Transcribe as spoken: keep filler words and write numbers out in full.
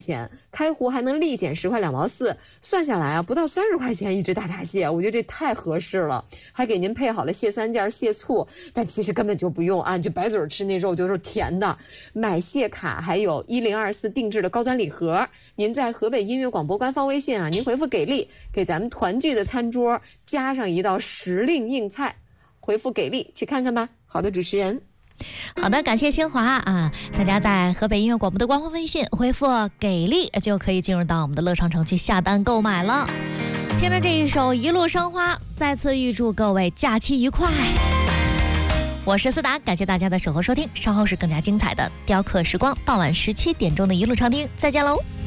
钱，开壶还能立减十块两毛四，算下来啊，不到三十块钱一只大闸蟹，我觉得这太合适了。还给您配好了蟹三件、蟹醋，但其实根本就不用啊，就白嘴吃那肉就是甜的。买蟹卡还有一零二四定制的高端礼盒，您在河北音乐广播官方微信啊，您回复给力，给咱们团聚的餐桌加上一道时令硬菜，回复给力去看看吧。好的，主持人。 好的，感谢新华啊！大家在河北音乐广播的官方微信回复给力，就可以进入到我们的乐商城去下单购买了。听着这一首一路生花，再次预祝各位假期愉快。我是思达，感谢大家的守候收听，稍后是更加精彩的雕刻时光，傍晚十七点钟的一路畅听，再见喽。